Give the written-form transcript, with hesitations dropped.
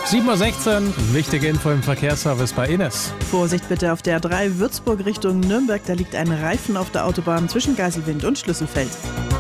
7:16 Uhr, wichtige Info im Verkehrsservice bei Ines. Vorsicht bitte auf der A3 Würzburg Richtung Nürnberg. Da liegt ein Reifen auf der Autobahn zwischen Geiselwind und Schlüsselfeld.